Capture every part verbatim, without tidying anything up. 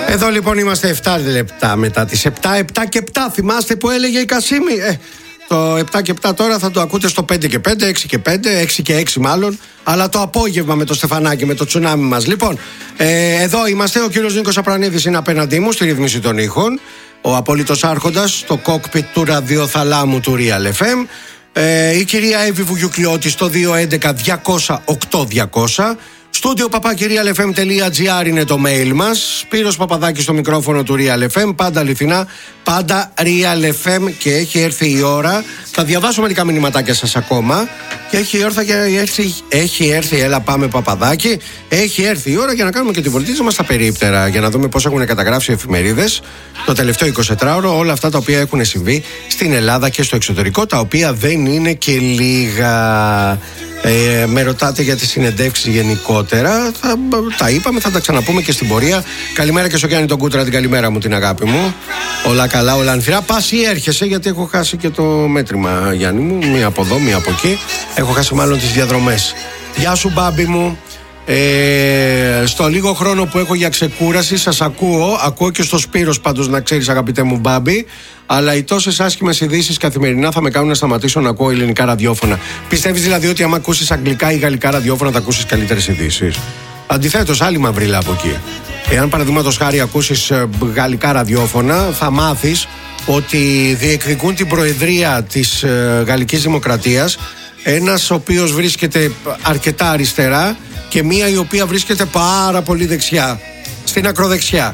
Εδώ λοιπόν είμαστε επτά λεπτά μετά τις επτά, επτά και επτά. Θυμάστε που έλεγε η Κασίμη? Ε, το επτά και επτά τώρα θα το ακούτε στο πέντε και πέντε, έξι και πέντε, έξι και έξι μάλλον. Αλλά το απόγευμα με το Στεφανάκι, με το τσουνάμι μας. Λοιπόν, ε, εδώ είμαστε. Ο κύριος Νίκος Απρανίδης είναι απέναντί μου στη ρύθμιση των ήχων. Ο απόλυτος άρχοντας στο κόκπιτ του ραδιοθαλάμου του Real εφ εμ. Ε, η κυρία Εύη Βουγιουκλιώτη στο δύο έντεκα διακόσια οκτώ διακόσια. Στούντιο παπάκι real f m τελεία g r είναι το mail μας. Σπύρος Παπαδάκης στο μικρόφωνο του Real εφ εμ. Πάντα αληθινά, πάντα Real εφ εμ. Και έχει έρθει η ώρα. Θα διαβάσω μερικά μηνυματάκια σας ακόμα. Και έχει έρθει, έχει, έχει έρθει, έλα πάμε Παπαδάκη. Έχει έρθει η ώρα για να κάνουμε και τη βολτίζα μας στα περίπτερα. Για να δούμε πώς έχουν καταγράψει οι εφημερίδες το τελευταίο εικοσιτετράωρο. Όλα αυτά τα οποία έχουν συμβεί στην Ελλάδα και στο εξωτερικό. Τα οποία δεν είναι και λίγα. Ε, με ρωτάτε για τις συνεντεύξεις γενικότερα. Θα, τα είπαμε, θα τα ξαναπούμε και στην πορεία. Καλημέρα και στο Γιάννη τον Κούτρα, την καλημέρα μου, την αγάπη μου. Όλα καλά, όλα ανθυρά. Πας ή έρχεσαι, γιατί έχω χάσει και το μέτρημα, Γιάννη μου. Μία από εδώ, μία από εκεί. Έχω χάσει μάλλον τις διαδρομές. Γεια σου, μπάμπι μου. Ε, στο λίγο χρόνο που έχω για ξεκούραση σας ακούω. Ακούω και στο Σπύρος πάντως, να ξέρεις, αγαπητέ μου μπάμπι. Αλλά οι τόσες άσχημες ειδήσεις καθημερινά θα με κάνουν να σταματήσω να ακούω ελληνικά ραδιόφωνα. Πιστεύεις δηλαδή ότι άμα ακούσεις αγγλικά ή γαλλικά ραδιόφωνα θα ακούσεις καλύτερες ειδήσεις? Αντιθέτως, άλλη μαυρίλα από εκεί. Εάν παραδείγματος χάρη ακούσεις γαλλικά ραδιόφωνα, θα μάθεις ότι διεκδικούν την προεδρία της Γαλλικής Δημοκρατίας ένας ο οποίος βρίσκεται αρκετά αριστερά και μία η οποία βρίσκεται πάρα πολύ δεξιά, στην ακροδεξιά.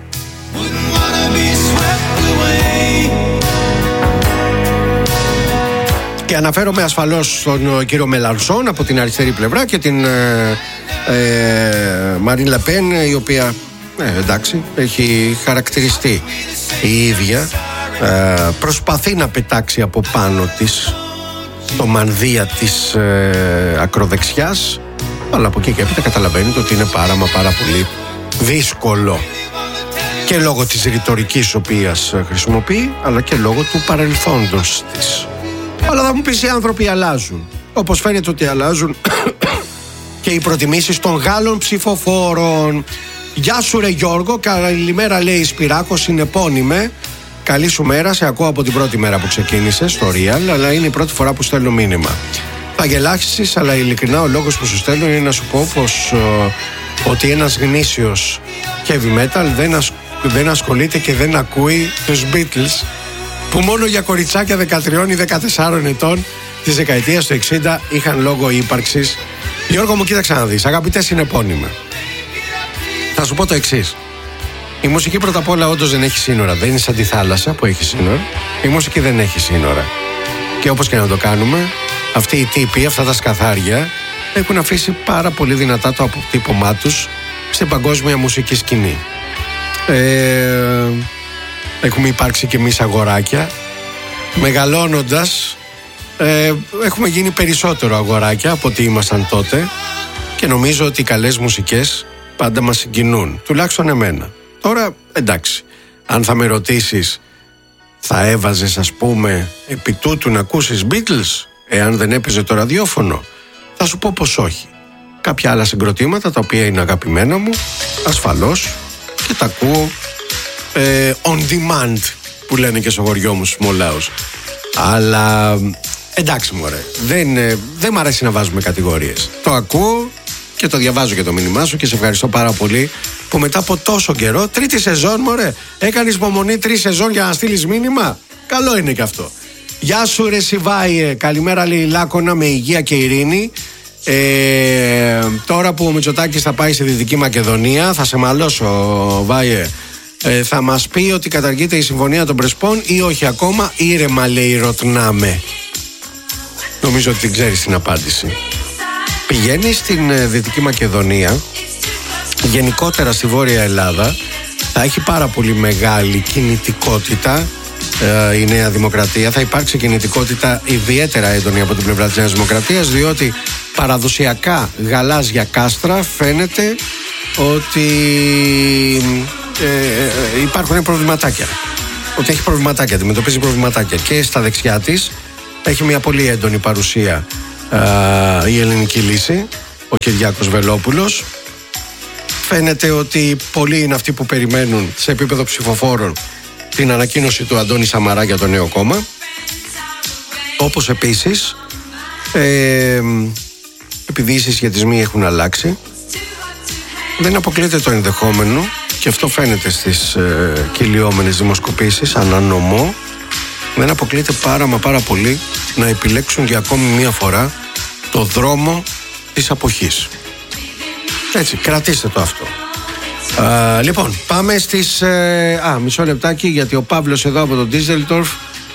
Και αναφέρομαι ασφαλώς στον κύριο Μελανσόν από την αριστερή πλευρά και την ε, ε, Μαρίν Λεπέν, η οποία ε, εντάξει, έχει χαρακτηριστεί η ίδια, ε, προσπαθεί να πετάξει από πάνω της το μανδύα της ε, ακροδεξιάς, αλλά από εκεί και έπειτα καταλαβαίνετε ότι είναι πάρα μα πάρα πολύ δύσκολο, και λόγω της ρητορικής οποίας χρησιμοποιεί, αλλά και λόγω του παρελθόντος της. Αλλά θα μου πεις, οι άνθρωποι αλλάζουν. Όπως φαίνεται ότι αλλάζουν και οι προτιμήσεις των Γάλλων ψηφοφόρων. Γεια σου ρε Γιώργο, καλημέρα λέει Σπυράκος, συνεπώνυμε. Καλή σου μέρα, σε ακούω από την πρώτη μέρα που ξεκίνησε στο Real, αλλά είναι η πρώτη φορά που στέλνω μήνυμα. Θα γελάξεις, αλλά ειλικρινά ο λόγος που σου στέλνω είναι να σου πω πως ο, ότι ένας γνήσιος heavy metal δεν, ασ, δεν ασχολείται και δεν ακούει τους Beatles, που μόνο για κοριτσάκια δεκατρία ή δεκατέσσερα ετών της δεκαετίας του εξήντα είχαν λόγο ύπαρξης. Γιώργο μου, κοίταξε να δεις, αγαπητέ συνεπώνυμα, θα σου πω το εξής. Η μουσική πρώτα απ' όλα όντως δεν έχει σύνορα. Δεν είναι σαν τη θάλασσα που έχει σύνορα. Η μουσική δεν έχει σύνορα. Και όπως και να το κάνουμε, αυτοί οι τύποι, αυτά τα σκαθάρια, έχουν αφήσει πάρα πολύ δυνατά το αποτύπωμά τους στην παγκόσμια μουσική σκηνή. Ε, έχουμε υπάρξει και εμείς αγοράκια. Μεγαλώνοντας, ε, έχουμε γίνει περισσότερο αγοράκια από ό,τι ήμασταν τότε. Και νομίζω ότι οι καλές μουσικές πάντα μας συγκινούν. Τουλάχιστον εμένα. Τώρα, εντάξει, αν θα με ρωτήσεις, θα έβαζες ας πούμε επί τούτου να ακούσεις Beatles εάν δεν έπαιζε το ραδιόφωνο? Θα σου πω πως όχι. Κάποια άλλα συγκροτήματα τα οποία είναι αγαπημένα μου, ασφαλώς, και τα ακούω ε, on demand, που λένε και στο χωριό μου στους Μολάους. Αλλά εντάξει μωρέ, δεν, ε, δεν μ' αρέσει να βάζουμε κατηγορίες. Το ακούω και το διαβάζω και το μήνυμά σου και σε ευχαριστώ πάρα πολύ που μετά από τόσο καιρό, τρίτη σεζόν μωρέ, έκανες υπομονή τρεις σεζόν για να στείλεις μήνυμα. Καλό είναι και αυτό. Γεια σου ρε Σιβάιε, καλημέρα λέει Λάκωνα, με υγεία και ειρήνη. ε, Τώρα που ο Μητσοτάκης θα πάει στη Δυτική Μακεδονία, θα σε μαλώσω Βάιε, ε, θα μας πει ότι καταργείται η συμφωνία των Πρεσπών ή όχι ακόμα? Ήρεμα λέει ρωτνάμε. Νομίζω ότι την ξέρεις την απάντηση. Πηγαίνει στην ε, Δυτική Μακεδονία, γενικότερα στη Βόρεια Ελλάδα, θα έχει πάρα πολύ μεγάλη κινητικότητα ε, η Νέα Δημοκρατία. Θα υπάρξει κινητικότητα ιδιαίτερα έντονη από την πλευρά της Νέας Δημοκρατίας, διότι παραδοσιακά γαλάζια κάστρα φαίνεται ότι ε, ε, υπάρχουν προβληματάκια. Ότι έχει προβληματάκια, αντιμετωπίζει προβληματάκια. Και στα δεξιά της έχει μια πολύ έντονη παρουσία ε, η Ελληνική Λύση, ο Κυριάκος Βελόπουλος. φαίνεται ότι πολλοί είναι αυτοί που περιμένουν σε επίπεδο ψηφοφόρων την ανακοίνωση του Αντώνη Σαμαρά για το νέο κόμμα. Όπως επίσης, ε, επειδή οι συσχετισμοί έχουν αλλάξει, δεν αποκλείεται το ενδεχόμενο, και αυτό φαίνεται στις ε, κυλιόμενες δημοσκοπήσεις, ανά νομό, δεν αποκλείεται πάρα μα πάρα πολύ να επιλέξουν για ακόμη μία φορά το δρόμο της αποχής. Έτσι, κρατήστε το αυτό. Α, λοιπόν, πάμε στις... Ε, α, μισό λεπτάκι, γιατί ο Παύλος εδώ από τον Ντίζελντορφ.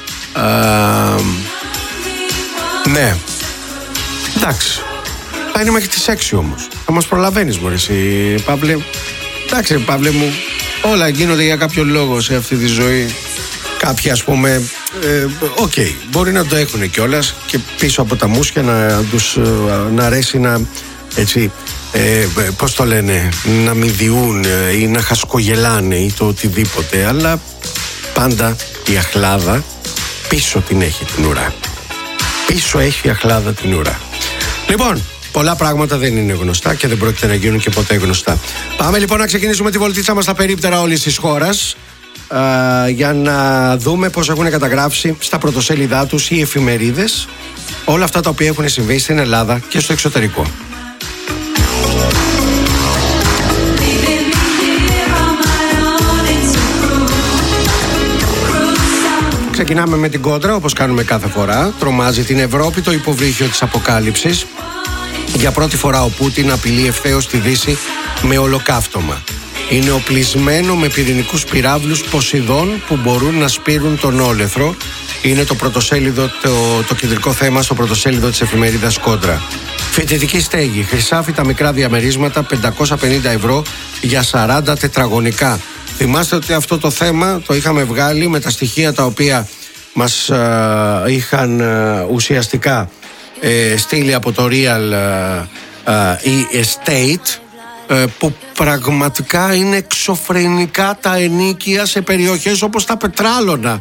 Ναι. Εντάξει. Θα είναι μέχρι τις έξι όμως. Θα μας προλαβαίνεις, μωρέ εσύ, Παύλε. Εντάξει, Παύλε μου, όλα γίνονται για κάποιο λόγο σε αυτή τη ζωή. Κάποιοι, ας πούμε, οκ, ε, okay, μπορεί να το έχουν κιόλας και πίσω από τα μουσια να τους να αρέσει να, έτσι, ε, πώς το λένε, να μηδιούν ή να χασκογελάνε ή το οτιδήποτε. Αλλά πάντα η αχλάδα πίσω την έχει την ουρά. Πίσω έχει η αχλάδα την ουρά. Λοιπόν, πολλά πράγματα δεν είναι γνωστά και δεν πρόκειται να γίνουν και ποτέ γνωστά. Πάμε λοιπόν να ξεκινήσουμε τη βολτίτσα μας στα περίπτερα όλης της χώρας, α, για να δούμε πώς έχουν καταγράψει στα πρωτοσέλιδά τους οι εφημερίδες όλα αυτά τα οποία έχουν συμβεί στην Ελλάδα και στο εξωτερικό. Ξεκινάμε με την κόντρα, όπως κάνουμε κάθε φορά. Τρομάζει την Ευρώπη το υποβρύχιο της αποκάλυψης. Για πρώτη φορά ο Πούτιν απειλεί ευθέως τη Δύση με ολοκαύτωμα. Είναι οπλισμένο με πυρηνικούς πυράβλους Ποσειδών που μπορούν να σπείρουν τον όλεθρο. Είναι το πρωτοσέλιδο, το, το κεντρικό θέμα στο πρωτοσέλιδο της εφημερίδας Κόντρα. Φοιτητική στέγη, χρυσάφι τα μικρά διαμερίσματα, πεντακόσια πενήντα ευρώ για σαράντα τετραγωνικά. Θυμάστε ότι αυτό το θέμα το είχαμε βγάλει με τα στοιχεία τα οποία μας α, είχαν α, ουσιαστικά ε, στείλει από το Real Estate, ε, που πραγματικά είναι εξωφρενικά τα ενοίκια σε περιοχές όπως τα Πετράλωνα.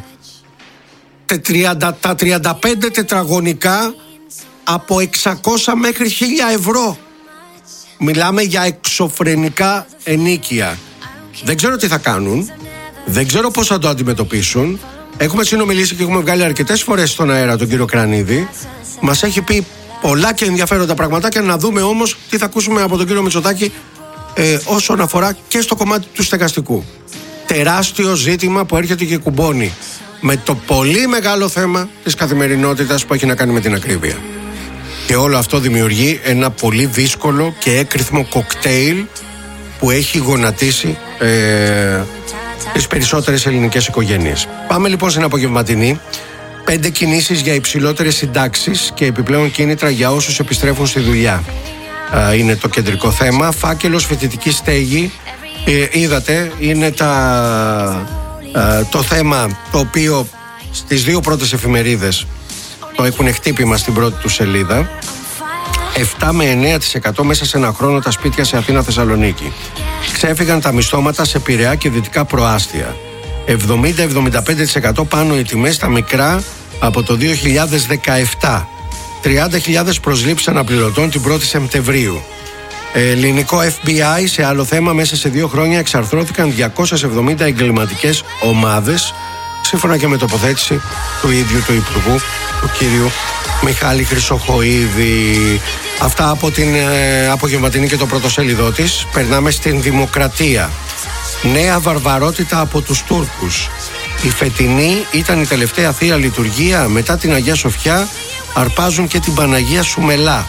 Τα τριάντα πέντε τετραγωνικά από εξακόσια μέχρι χίλια ευρώ. Μιλάμε για εξωφρενικά ενοίκια. Δεν ξέρω τι θα κάνουν, δεν ξέρω πώς θα το αντιμετωπίσουν. Έχουμε συνομιλήσει και έχουμε βγάλει αρκετές φορές στον αέρα τον κύριο Κρανίδη. Μας έχει πει πολλά και ενδιαφέροντα πραγματάκια. Να δούμε όμως τι θα ακούσουμε από τον κύριο Μητσοτάκη ε, όσον αφορά και στο κομμάτι του στεγαστικού. Τεράστιο ζήτημα που έρχεται και κουμπώνει με το πολύ μεγάλο θέμα της καθημερινότητας που έχει να κάνει με την ακρίβεια. Και όλο αυτό δημιουργεί ένα πολύ δύσκολο και έκρηθμο κοκτέιλ που έχει γονατίσει ε, τις περισσότερες ελληνικές οικογένειες. Πάμε λοιπόν στην απογευματινή. Πέντε κινήσεις για υψηλότερες συντάξεις και επιπλέον κίνητρα για όσους επιστρέφουν στη δουλειά. Ε, είναι το κεντρικό θέμα. Φάκελος, φοιτητική στέγη. Ε, είδατε, είναι τα, ε, το θέμα το οποίο στις δύο πρώτες εφημερίδες το έχουν χτύπημα στην πρώτη του σελίδα. επτά με εννέα τοις εκατό μέσα σε ένα χρόνο τα σπίτια σε Αθήνα, Θεσσαλονίκη. Ξέφυγαν τα μισθώματα σε Πειραιά και δυτικά προάστια. εβδομήντα με εβδομήντα πέντε τοις εκατό πάνω οι τιμές στα μικρά από το δύο χιλιάδες δεκαεπτά. τριάντα χιλιάδες προσλήψεις αναπληρωτών την πρώτη Σεπτεμβρίου. Ελληνικό εφ μπι άι σε άλλο θέμα, μέσα σε δύο χρόνια εξαρθρώθηκαν διακόσιες εβδομήντα εγκληματικές ομάδες, σύμφωνα και με τοποθέτηση του ίδιου του Υπουργού, του κύριου Μιχάλη Χρυσοχοΐδη. Αυτά από την ε, απογευματινή και το πρωτοσέλιδό της. Περνάμε στην Δημοκρατία. Νέα βαρβαρότητα από τους Τούρκους. Η φετινή ήταν η τελευταία θεία λειτουργία. Μετά την Αγία Σοφιά αρπάζουν και την Παναγία Σουμελά.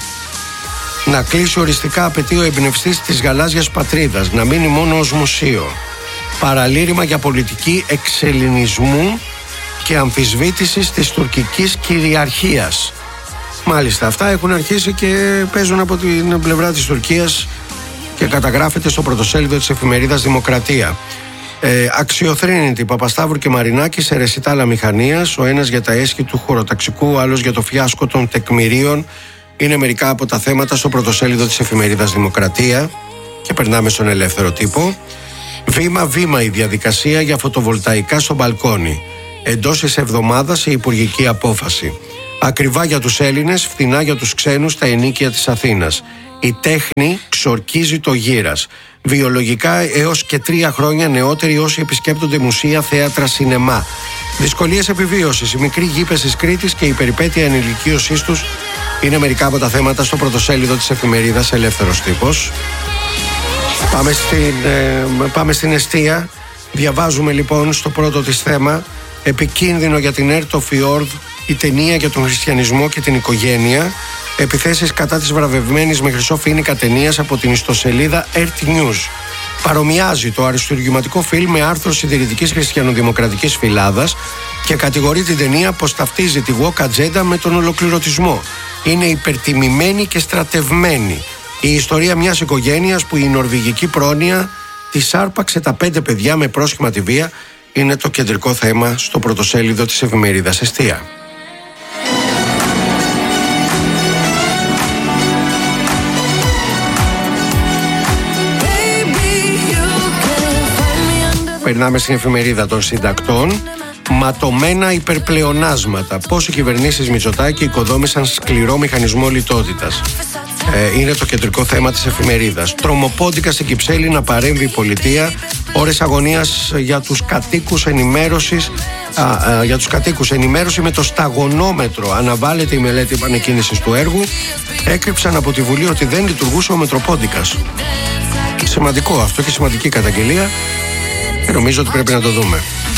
Να κλείσει οριστικά, απαιτεί ο εμπνευστής της γαλάζιας πατρίδας. Να μείνει μόνο ως μουσείο. Παραλήρημα για πολιτική εξελληνισμού και αμφισβήτησης της τουρκικής κυριαρχίας. Μάλιστα, αυτά έχουν αρχίσει και παίζουν από την πλευρά της Τουρκίας και καταγράφεται στο πρωτοσέλιδο της εφημερίδας Δημοκρατία. Ε, αξιοθρύνητοι Παπασταύρου και Μαρινάκη σε ρεσιτάλα μηχανίας, ο ένας για τα έσχη του χωροταξικού, ο άλλος για το φιάσκο των τεκμηρίων. Είναι μερικά από τα θέματα στο πρωτοσέλιδο της εφημερίδας Δημοκρατία. Και περνάμε στον ελεύθερο τύπο. Βήμα-βήμα η διαδικασία για φωτοβολταϊκά στο μπαλκόνι. Εντός της εβδομάδας η υπουργική απόφαση. Ακριβά για τους Έλληνες, φθηνά για τους ξένους στα ενοίκια της Αθήνας. Η τέχνη ξορκίζει το γύρας. βιολογικά έως και τρία χρόνια νεότεροι όσοι επισκέπτονται μουσεία, θέατρα, σινεμά. Δυσκολίες επιβίωσης, οι μικροί γήπες της Κρήτης και η περιπέτεια ενηλικίωσής τους είναι μερικά από τα θέματα στο πρωτοσέλιδο της εφημερίδας Ελεύθερος Τύπος. Πάμε στην, ε, πάμε στην εστία. Διαβάζουμε λοιπόν στο πρώτο της θέμα: επικίνδυνο για την Έρτο Φιόρδ, η ταινία για τον χριστιανισμό και την οικογένεια. Επιθέσεις κατά της βραβευμένης με χρυσό φοίνικα ταινίας από την ιστοσελίδα αρ τι News. Παρομοιάζει το αριστουργηματικό φιλμ με άρθρο συντηρητικής χριστιανοδημοκρατικής φυλάδας και κατηγορεί την ταινία πως ταυτίζει τη woke ατζέντα με τον ολοκληρωτισμό. Είναι υπερτιμημένη και στρατευμένη. Η ιστορία μιας οικογένειας που η νορβηγική πρόνοια της άρπαξε τα πέντε παιδιά με πρόσχημα τη βία είναι το κεντρικό θέμα στο πρωτοσέλιδο της εφημερίδας Εστία. Περνάμε στην εφημερίδα των συντακτών. Ματωμένα υπερπλεονάσματα. Πώς οι κυβερνήσεις Μητσοτάκη οικοδόμησαν σκληρό μηχανισμό λιτότητας. Ε, είναι το κεντρικό θέμα της εφημερίδας. Τρομοπόντικα στην Κυψέλη να παρέμβει η πολιτεία. Ώρες αγωνίας για τους κατοίκους ενημέρωσης. Α, α, για τους κατοίκους ενημέρωση με το σταγονόμετρο. Αναβάλλεται η μελέτη επανεκκίνησης του έργου. Έκρυψαν από τη Βουλή ότι δεν λειτουργούσε ο Μετροπόντικας. Σημαντικό αυτό και σημαντική καταγγελία. Και νομίζω ότι πρέπει να το δούμε.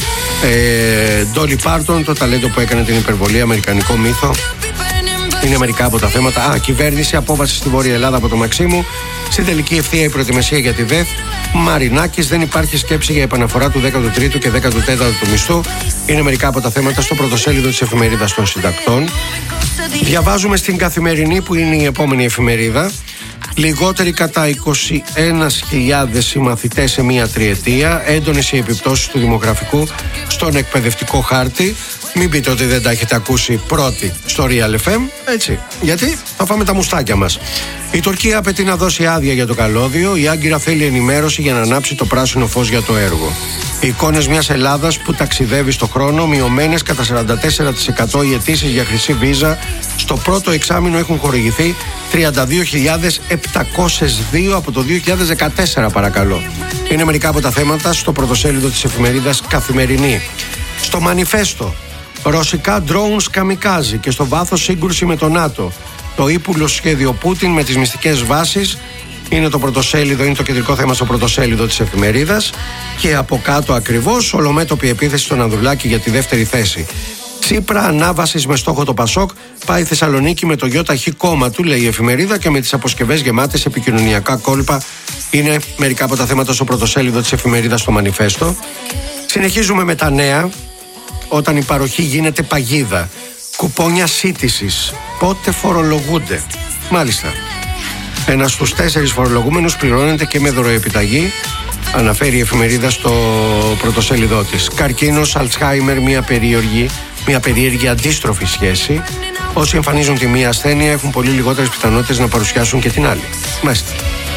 Ντόλι Πάρτον, το ταλέντο που έκανε την υπερβολή, αμερικανικό μύθο. Είναι μερικά από τα θέματα. Α, κυβέρνηση, απόβαση στη Βόρεια Ελλάδα από το Μαξίμου. Στην τελική ευθεία η προετοιμασία για τη ΔΕΘ. Μαρινάκης, δεν υπάρχει σκέψη για επαναφορά του δέκατου τρίτου και δέκατου τέταρτου του μισθού. Είναι μερικά από τα θέματα στο πρωτοσέλιδο της εφημερίδας των συντακτών. Διαβάζουμε στην Καθημερινή, που είναι η επόμενη εφημερίδα. Λιγότεροι κατά είκοσι ένα χιλιάδες συμμαθητές σε μία τριετία. Έντονες οι επιπτώσεις του δημογραφικού στον εκπαιδευτικό χάρτη. Μην πείτε ότι δεν τα έχετε ακούσει πρώτοι στο Real εφ εμ, έτσι. Γιατί θα φάμε τα μουστάκια μας. Η Τουρκία απαιτεί να δώσει άδεια για το καλώδιο. Η Άγκυρα θέλει ενημέρωση για να ανάψει το πράσινο φως για το έργο. Οι εικόνες μιας Ελλάδας που ταξιδεύει στο χρόνο, μειωμένες κατά σαράντα τέσσερα τοις εκατό οι αιτήσεις για χρυσή βίζα. Στο πρώτο εξάμηνο έχουν χορηγηθεί τριάντα δύο χιλιάδες επτακόσιες δύο από το δύο χιλιάδες δεκατέσσερα, παρακαλώ. Είναι μερικά από τα θέματα στο πρωτοσέλιδο της εφημερίδας Καθημερινή. Στο Μανιφέστο, ρωσικά drones καμικάζι και στο βάθος σύγκρουση με το ΝΑΤΟ. Το ύπουλο σχέδιο Πούτιν με τις μυστικές βάσεις. Είναι το πρωτοσέλιδο, είναι το κεντρικό θέμα στο πρωτοσέλιδο της εφημερίδας. Και από κάτω ακριβώς, ολομέτωπη επίθεση στον Ανδρουλάκη για τη δεύτερη θέση. Τσίπρα ανάβασης με στόχο το Πασόκ, πάει Θεσσαλονίκη με το ΙΧ κόμμα του, λέει η εφημερίδα, και με τις αποσκευές γεμάτες επικοινωνιακά κόλπα. Είναι μερικά από τα θέματα στο πρωτοσέλιδο της εφημερίδας στο Μανιφέστο. Συνεχίζουμε με τα νέα. Όταν η παροχή γίνεται παγίδα. Κουπόνια σύντησης. Πότε φορολογούνται? Μάλιστα. Ένας στους τέσσερις φορολογούμενους πληρώνεται και με δωροεπιταγή, αναφέρει η εφημερίδα στο πρωτοσέλιδό της. Καρκίνος, Αλτσχάιμερ, μια περίεργη, μια περίεργη αντίστροφη σχέση. Όσοι εμφανίζουν τη μία ασθένεια έχουν πολύ λιγότερες πιθανότητες να παρουσιάσουν και την άλλη. Μάλιστα.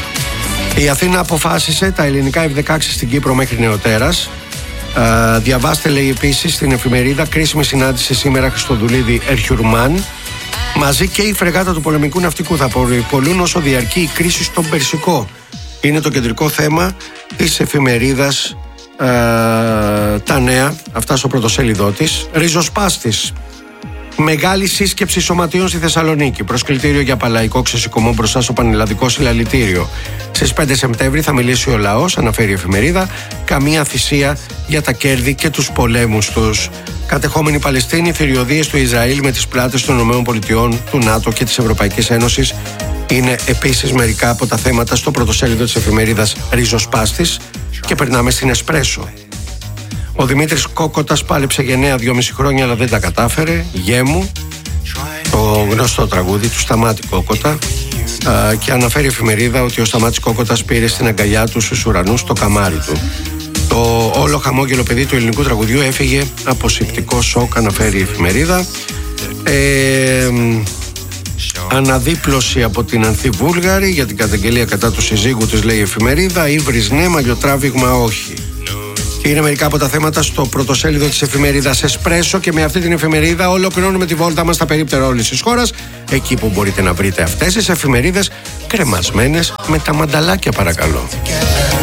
Η Αθήνα αποφάσισε τα ελληνικά εφ δεκαέξι στην Κύπρο μέχρι νεοτέρας. Uh, διαβάστε, λέει επίσης στην εφημερίδα, κρίσιμη συνάντηση σήμερα Χριστοδουλίδη Ερχιουρμάν. Μαζί και η φρεγάτα του πολεμικού ναυτικού θα περιπολούν όσο διαρκεί η κρίση στον Περσικό. Είναι το κεντρικό θέμα της εφημερίδας uh, τα νέα, αυτά στο πρωτοσέλιδό της. Ριζοσπάστης. Μεγάλη σύσκεψη σωματείων στη Θεσσαλονίκη. Προσκλητήριο για παλαϊκό ξεσηκωμό μπροστά στο πανελλαδικό συλλαλητήριο. Στις πέντε Σεπτέμβρη θα μιλήσει ο λαός, αναφέρει η εφημερίδα. Καμία θυσία για τα κέρδη και τους πολέμους τους. Κατεχόμενη Παλαιστίνη, θηριωδίες του Ισραήλ με τις πλάτες των ΗΠΑ, του ΝΑΤΟ και της Ευρωπαϊκής Ένωσης. Είναι επίσης μερικά από τα θέματα στο πρωτοσέλιδο της εφημερίδας Ριζοσπάστης. Και περνάμε στην Εσπρέσο. Ο Δημήτρης Κόκοτας πάλεψε γενναία δυόμιση χρόνια, αλλά δεν τα κατάφερε. Γέμου, το γνωστό τραγούδι του Σταμάτη Κόκοτα. Α, και αναφέρει η εφημερίδα ότι ο Σταμάτης Κόκοτας πήρε στην αγκαλιά του στους ουρανούς το καμάρι του. Το όλο χαμόγελο παιδί του ελληνικού τραγουδιού έφυγε από σηπτικό σοκ, αναφέρει η εφημερίδα. Ε, αναδίπλωση από την Ανθή Βούλγαρη για την καταγγελία κατά του συζύγου της, λέει η εφημερίδα. Ύβρις ναι, μαλλιοτράβηγμα όχι. Και είναι μερικά από τα θέματα στο πρωτοσέλιδο της εφημερίδας Εσπρέσο. Και με αυτή την εφημερίδα ολοκληρώνουμε τη βόλτα μας στα περίπτερα όλης της χώρας. Εκεί που μπορείτε να βρείτε αυτές τις εφημερίδες κρεμασμένες με τα μανταλάκια, παρακαλώ.